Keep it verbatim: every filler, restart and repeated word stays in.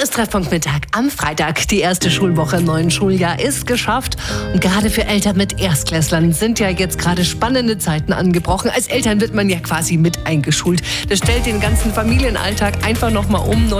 Hier ist Treffpunkt Mittag am Freitag. Die erste Schulwoche im neuen Schuljahr ist geschafft. Und gerade für Eltern mit Erstklässlern sind ja jetzt gerade spannende Zeiten angebrochen. Als Eltern wird man ja quasi mit eingeschult. Das stellt den ganzen Familienalltag einfach nochmal um.